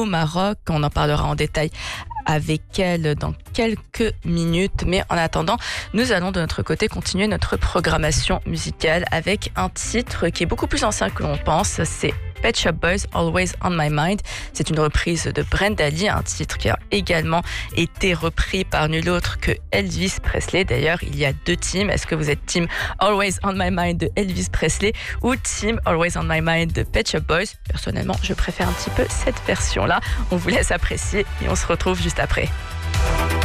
au Maroc. On en parlera en détail avec elle dans quelques minutes. Mais en attendant, nous allons de notre côté continuer notre programmation musicale avec un titre qui est beaucoup plus ancien que l'on pense. C'est Pet Shop Boys, Always on My Mind. C'est une reprise de Brenda Lee, un titre qui a également été repris par nul autre que Elvis Presley. D'ailleurs, il y a deux teams. Est-ce que vous êtes team Always on My Mind de Elvis Presley ou team Always on My Mind de Pet Shop Boys? Personnellement, je préfère un petit peu cette version-là. On vous laisse apprécier et on se retrouve juste après.